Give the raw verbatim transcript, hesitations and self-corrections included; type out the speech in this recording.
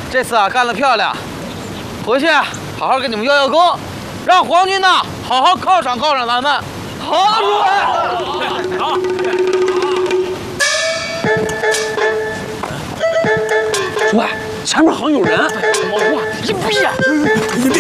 这次啊干得漂亮，回去好好跟你们邀邀功，让皇军呢好好犒赏犒赏咱们。好，诸位。好。 诸位，前面好像有人。 往哇一闭。